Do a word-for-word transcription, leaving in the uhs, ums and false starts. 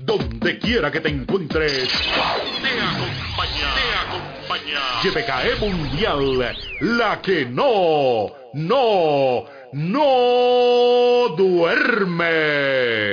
donde quiera que te encuentres, te acompaña, te acompaña. Y P K E Mundial, la que no, no, no duerme.